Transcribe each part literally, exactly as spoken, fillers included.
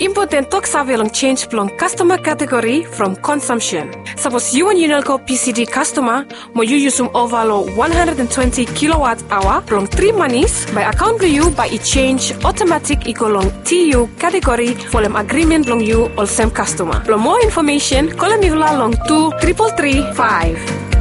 important talk savvy long change long customer category from consumption. Suppose you and you know P C D customer, mo you use some overload one hundred twenty kilowatt hour long three monies by account to you by it change automatic equal long T U category for them agreement long you or same customer. For more information, call me long two triple three five.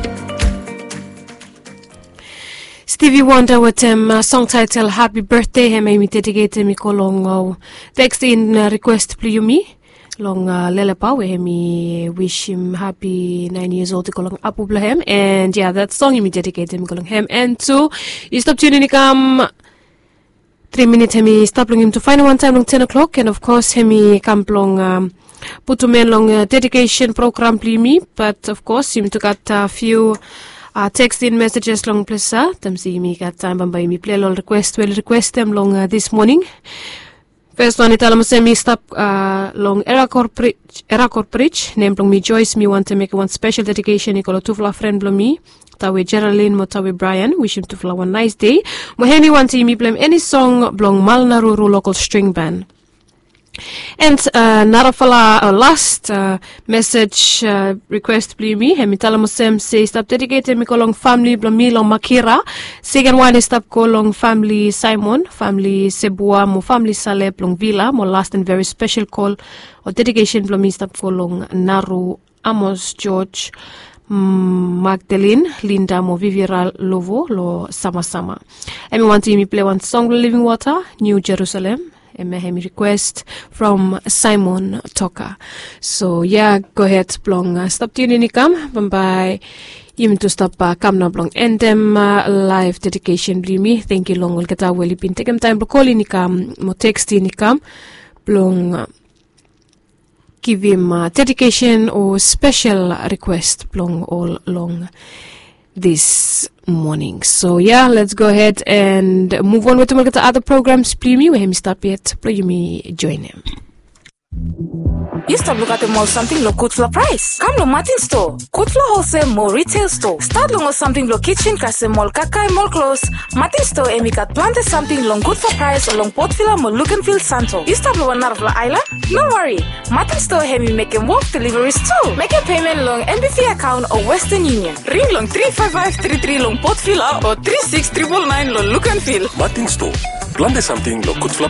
Stevie Wonder with him uh, song title Happy Birthday. Him I dedicate me ko long uh, text in uh, request please me long uh, lele pa we me wish him happy nine years old ko long apu him, and yeah, that song me dedicate me ko long him. And so you stop tuning come three minutes him stop long him to final one time long ten o'clock, and of course him come long um, put to me long uh, dedication program please me, but of course him to got a few Uh, text in messages long plesa. Tam si mi kat time bambay mi play long request well request them long uh, this morning. First one itala mo mi stop uh, long era corporate era corporate name long mi Joyce. Me want to make one special dedication ikolo to fla friend long mi tawe Geraldine mo tawe Brian. Wish him to fla one nice day. Mo henny want to me play any song blong Malnaruru local string band. And uh, narafala uh, last uh, message uh, request please me hemi tala mo sem say stop dedicated me kolong family blong mi long Makira. Second one is stop kolong family Simon, family Sebua, mo family Saleh blong Villa. Mo last and very special call or dedication blong mi stop kolong Naru, Amos, George, mm, Magdalene, Linda, mo Vivira Lovo lo sama sama. And we want to me play one song Living Water, New Jerusalem. A request from Simon Toka. So yeah, go ahead blong uh, stop tuning come bye you to stop uh, come now blong end them uh, live dedication believe me. Thank you long get our well been take time to call in come mo text in come blong uh, give him uh, dedication or special request blong all long this morning. So yeah, let's go ahead and move on with the other programs. Please me, we have stop yet. Please me join him. You stop look at the mall something low good floor price. Come to Martin store. Good floor wholesale mall retail store. Start long or something low kitchen kase mall kakai mall close. Martin store emi kat planted something long good for price along Port Villa mall look and feel Santo. You stop long one la island? No worry. Martin store hemi make him walk deliveries too. Make a payment long N B F I account or Western Union. Ring long three five five three three long Port Villa or three six nine nine nine long look and feel. Martin store. Planted something low good floor